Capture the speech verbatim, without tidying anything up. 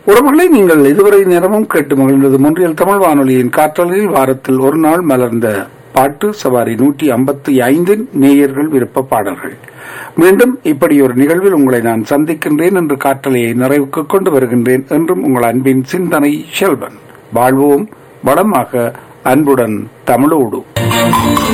உறவுகளை நீங்கள் இதுவரை நேரமும் கேட்டு மகிழ்ந்தது மொன்றியல் தமிழ் வானொலியின் காற்றலில் வாரத்தில் ஒரு நாள் மலர்ந்த பாட்டு சவாரி நூற்றி ஐம்பத்தி ஐந்தின் நேயர்கள் விருப்ப பாடல்கள். மீண்டும் இப்படி ஒரு நிகழ்வில் உங்களை நான் சந்திக்கின்றேன் என்று காற்றலையை நிறைவுக்கு கொண்டு வருகின்றேன். என்றும் உங்கள் அன்பின் சிந்தனை செல்வன். வாழ்வோம் வளமாக, அன்புடன் தமிழோடு.